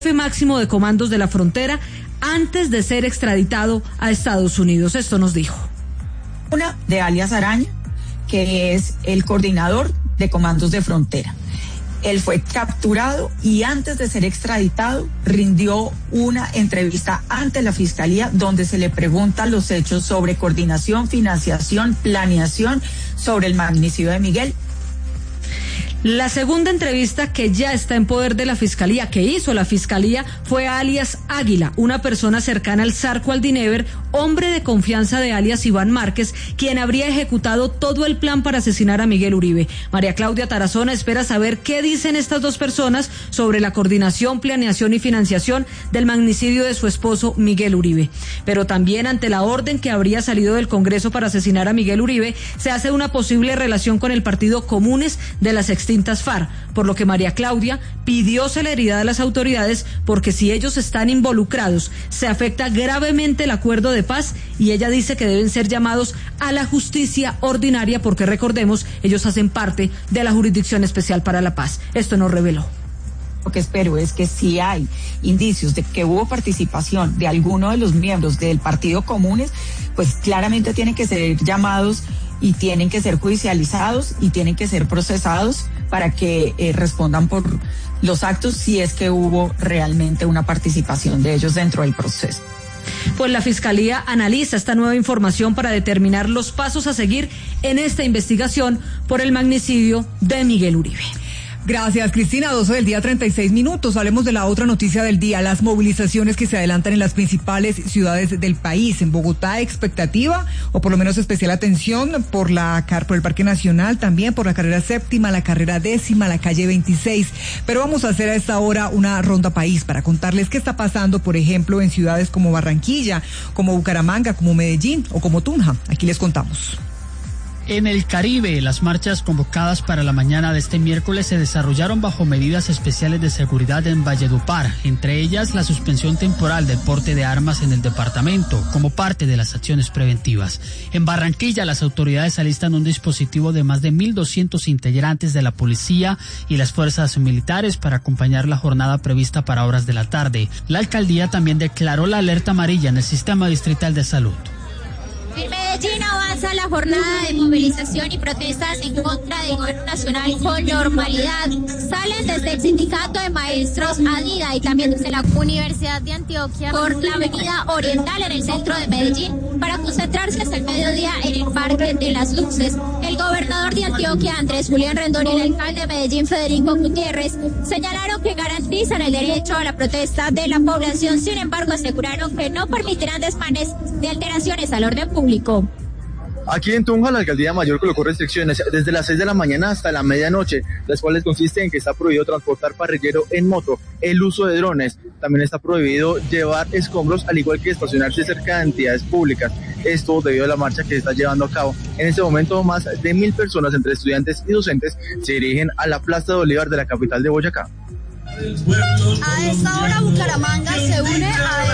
jefe máximo de comandos de la frontera antes de ser extraditado a Estados Unidos. Esto nos dijo. Una de alias Araña, que es el coordinador de comandos de frontera. Él fue capturado y antes de ser extraditado rindió una entrevista ante la Fiscalía donde se le preguntan los hechos sobre coordinación, financiación, planeación sobre el magnicidio de Miguel. La segunda entrevista que ya está en poder de la Fiscalía, que hizo la Fiscalía, fue a alias Águila, una persona cercana al Zarco Aldinever, hombre de confianza de alias Iván Márquez, quien habría ejecutado todo el plan para asesinar a Miguel Uribe. María Claudia Tarazona espera saber qué dicen estas dos personas sobre la coordinación, planeación y financiación del magnicidio de su esposo Miguel Uribe. Pero también ante la orden que habría salido del Congreso para asesinar a Miguel Uribe, se hace una posible relación con el partido Comunes de las extintas FARC, por lo que María Claudia pidió celeridad a las autoridades porque si ellos están involucrados se afecta gravemente el acuerdo de paz y ella dice que deben ser llamados a la justicia ordinaria porque recordemos, ellos hacen parte de la Jurisdicción Especial para la Paz. Esto nos reveló. Lo que espero es que si hay indicios de que hubo participación de alguno de los miembros del partido Comunes, pues claramente tienen que ser llamados y tienen que ser judicializados y tienen que ser procesados para que respondan por los actos si es que hubo realmente una participación de ellos dentro del proceso. Pues la Fiscalía analiza esta nueva información para determinar los pasos a seguir en esta investigación por el magnicidio de Miguel Uribe. Gracias, Cristina. 12 del día, 36 minutos. Hablemos de la otra noticia del día, las movilizaciones que se adelantan en las principales ciudades del país. En Bogotá, expectativa, o por lo menos especial atención por el Parque Nacional, también por la carrera séptima, la carrera 10ª, la calle 26. Pero vamos a hacer a esta hora una ronda país para contarles qué está pasando, por ejemplo, en ciudades como Barranquilla, como Bucaramanga, como Medellín o como Tunja. Aquí les contamos. En el Caribe, las marchas convocadas para la mañana de este miércoles se desarrollaron bajo medidas especiales de seguridad en Valledupar, entre ellas la suspensión temporal del porte de armas en el departamento, como parte de las acciones preventivas. En Barranquilla, las autoridades alistan un dispositivo de más de 1.200 integrantes de la policía y las fuerzas militares para acompañar la jornada prevista para horas de la tarde. La alcaldía también declaró la alerta amarilla en el sistema distrital de salud. En Medellín avanza la jornada de movilización y protestas en contra del gobierno nacional con normalidad. Salen desde el sindicato de maestros ADIDA y también desde la Universidad de Antioquia por la avenida Oriental en el centro de Medellín para concentrarse hasta el mediodía en el Parque de las Luces. El gobernador de Antioquia, Andrés Julián Rendón, y el alcalde de Medellín, Federico Gutiérrez, señalaron que garantizan el derecho a la protesta de la población. Sin embargo, aseguraron que no permitirán desmanes ni alteraciones al orden público. Aquí en Tunja, la alcaldía mayor colocó restricciones desde las 6 de la mañana hasta la medianoche, las cuales consisten en que está prohibido transportar parrillero en moto, el uso de drones, también está prohibido llevar escombros, al igual que estacionarse cerca de entidades públicas. Esto debido a la marcha que se está llevando a cabo. En este momento, más de 1.000 personas, entre estudiantes y docentes, se dirigen a la Plaza de Bolívar de la capital de Boyacá. A esta hora, Bucaramanga se une a